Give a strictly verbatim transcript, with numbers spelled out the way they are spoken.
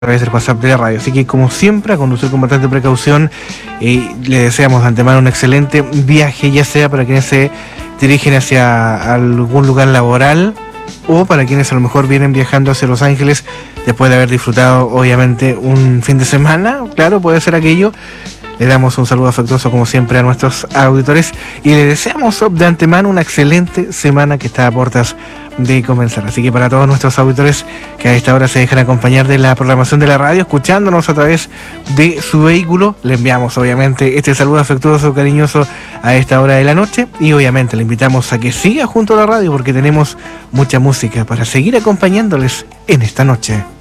a través del WhatsApp de la radio. Así que, como siempre, a conducir con bastante precaución. Y le deseamos de antemano un excelente viaje, ya sea para quienes se dirigen hacia algún lugar laboral o para quienes a lo mejor vienen viajando hacia Los Ángeles después de haber disfrutado, obviamente, un fin de semana. Claro, puede ser aquello. Le damos un saludo afectuoso, como siempre, a nuestros auditores y le deseamos de antemano una excelente semana que está a puertas de comenzar. Así que para todos nuestros auditores que a esta hora se dejan acompañar de la programación de la radio, escuchándonos a través de su vehículo, le enviamos obviamente este saludo afectuoso, cariñoso a esta hora de la noche y obviamente le invitamos a que siga junto a la radio porque tenemos mucha música para seguir acompañándoles en esta noche.